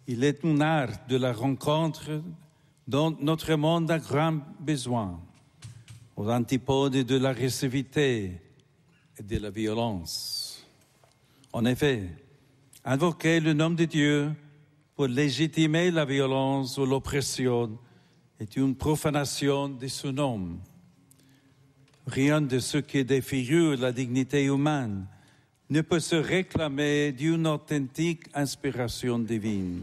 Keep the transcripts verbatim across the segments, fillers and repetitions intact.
Il est un art de la rencontre dont notre monde a grand besoin, aux antipodes de la réactivité et de la violence. En effet, invoquer le nom de Dieu pour légitimer la violence ou l'oppression est une profanation de son nom. Rien de ce qui défigure la dignité humaine ne peut se réclamer d'une authentique inspiration divine.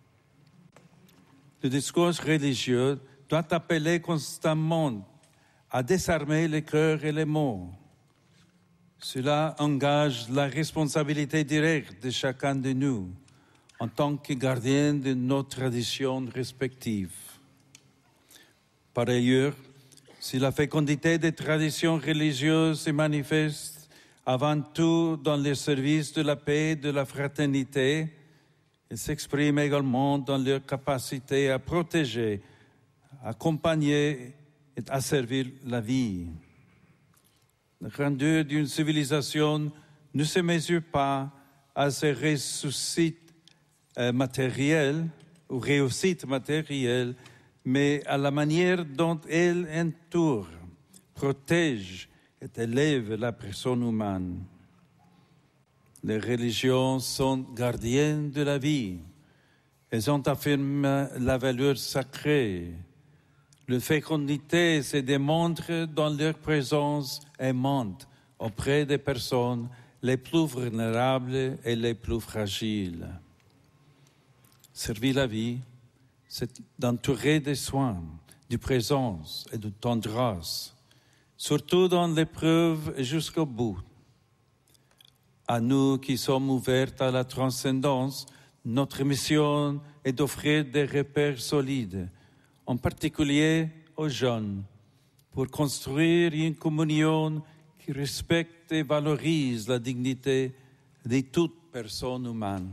Le discours religieux doit appeler constamment à désarmer les cœurs et les mots. Cela engage la responsabilité directe de chacun de nous en tant que gardien de nos traditions respectives. Par ailleurs, si la fécondité des traditions religieuses se manifeste avant tout dans le service de la paix et de la fraternité, elle s'exprime également dans leur capacité à protéger, à accompagner et à servir la vie. La grandeur d'une civilisation ne se mesure pas à ses réussites euh, matérielles ou réussites matérielles, mais à la manière dont elle entoure, protège et élève la personne humaine. Les religions sont gardiennes de la vie. Elles ont affirmé la valeur sacrée. La fécondité se démontre dans leur présence aimante auprès des personnes les plus vulnérables et les plus fragiles. Servir la vie, c'est d'entourer de soins, de présence et de tendresse, surtout dans l'épreuve et jusqu'au bout. À nous qui sommes ouverts à la transcendance, notre mission est d'offrir des repères solides, en particulier aux jeunes, pour construire une communion qui respecte et valorise la dignité de toute personne humaine.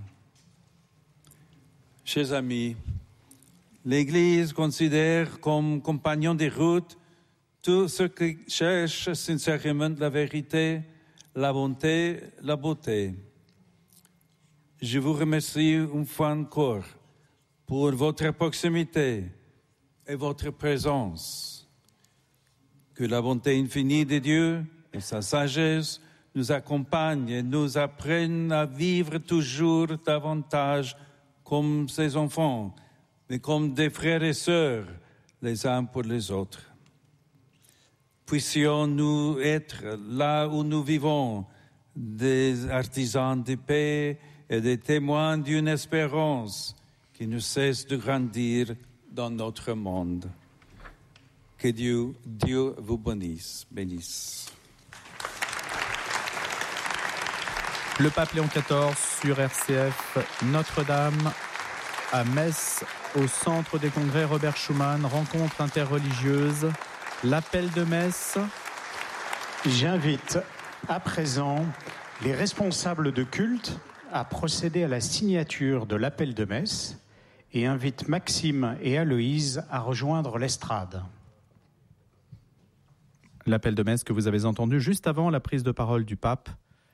Chers amis, l'Église considère comme compagnon de route tous ceux qui cherchent sincèrement la vérité, la bonté, la beauté. Je vous remercie une fois encore pour votre proximité et votre présence. Que la bonté infinie de Dieu et sa sagesse nous accompagnent et nous apprennent à vivre toujours davantage comme ses enfants, mais comme des frères et sœurs les uns pour les autres. Puissions-nous être là où nous vivons, des artisans de paix et des témoins d'une espérance qui ne cesse de grandir dans notre monde. Que Dieu, Dieu vous bénisse. bénisse. Le pape Léon quatorze sur R C F Notre-Dame à Metz, au centre des congrès Robert Schuman, rencontre interreligieuse, l'appel de Metz. J'invite à présent les responsables de culte à procéder à la signature de l'appel de Metz et invite Maxime et Aloïse à rejoindre l'estrade. L'appel de Metz que vous avez entendu juste avant la prise de parole du pape.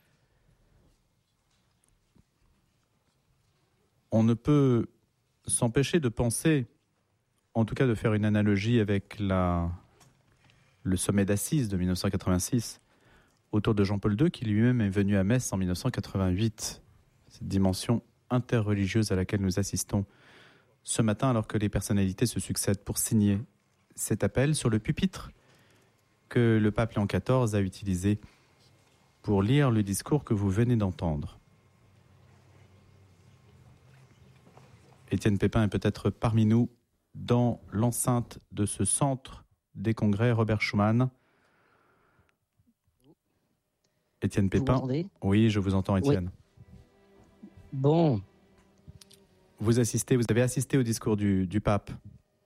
On ne peut s'empêcher de penser, en tout cas de faire une analogie avec la, le sommet d'Assise de dix-neuf cent quatre-vingt-six, autour de Jean-Paul deux, qui lui-même est venu à Metz en dix-neuf cent quatre-vingt-huit. Cette dimension interreligieuse à laquelle nous assistons ce matin, alors que les personnalités se succèdent pour signer cet appel sur le pupitre que le pape Léon quatorze a utilisé pour lire le discours que vous venez d'entendre. Étienne Pépin est peut-être parmi nous dans l'enceinte de ce centre des congrès Robert Schuman. Étienne Pépin. Vous m'entendez ? Oui, je vous entends, Étienne. Oui. Bon. Vous assistez, vous avez assisté au discours du, du pape.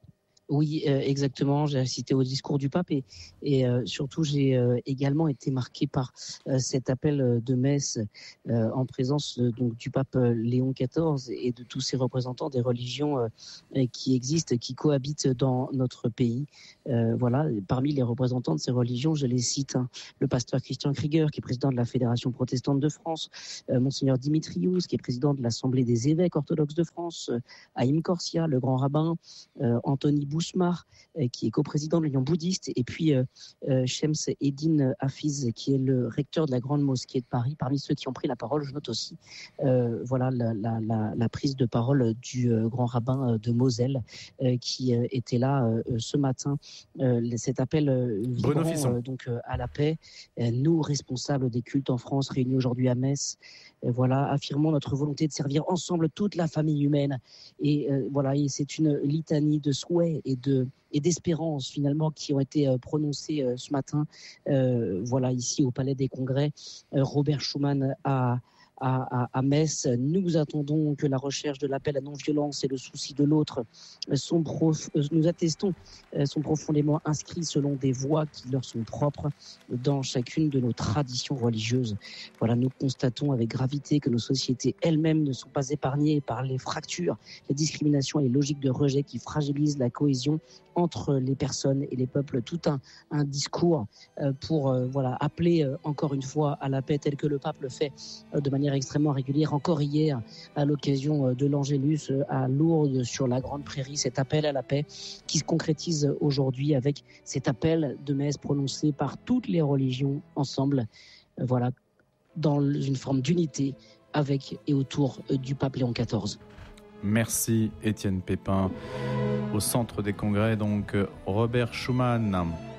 Oui, euh, exactement. J'ai assisté au discours du pape et, et euh, surtout j'ai euh, également été marqué par euh, cet appel de messe euh, en présence euh, donc du pape Léon quatorze et de tous ces représentants des religions euh, qui existent, qui cohabitent dans notre pays. Euh, voilà, parmi les représentants de ces religions, je les cite hein, le pasteur Christian Krieger, qui est président de la Fédération protestante de France, euh, Monseigneur Dimitrious, qui est président de l'Assemblée des évêques orthodoxes de France, euh, Haïm Corsia, le grand rabbin, euh, Anthony Bousmar, euh, qui est coprésident de l'Union bouddhiste, et puis euh, euh, Shems Eddin Hafiz, qui est le recteur de la Grande Mosquée de Paris. Parmi ceux qui ont pris la parole, je note aussi euh, voilà, la, la, la, la prise de parole du euh, grand rabbin de Moselle, euh, qui euh, était là euh, ce matin. Euh, cet appel euh, vibrant euh, donc, euh, à la paix, euh, nous, responsables des cultes en France, réunis aujourd'hui à Metz, euh, voilà, affirmons notre volonté de servir ensemble toute la famille humaine. Et euh, voilà, et c'est une litanie de souhaits et de et d'espérance finalement qui ont été euh, prononcées euh, ce matin, euh, voilà, ici au Palais des Congrès. Euh, Robert Schuman a À, à, à Metz. Nous attendons que la recherche de l'appel à non-violence et le souci de l'autre sont prof... nous attestons sont profondément inscrits selon des voies qui leur sont propres dans chacune de nos traditions religieuses. Voilà, nous constatons avec gravité que nos sociétés elles-mêmes ne sont pas épargnées par les fractures, les discriminations et les logiques de rejet qui fragilisent la cohésion entre les personnes et les peuples. Tout un, un discours euh, pour euh, voilà, appeler euh, encore une fois à la paix, tel que le pape le fait euh, de manière extrêmement régulière. Encore hier, à l'occasion euh, de l'Angélus euh, à Lourdes, sur la Grande Prairie, cet appel à la paix qui se concrétise aujourd'hui avec cet appel de messe prononcé par toutes les religions ensemble, euh, voilà, dans une forme d'unité avec et autour euh, du pape Léon quatorze. Merci Étienne Pépin. Au centre des congrès, donc, Robert Schuman.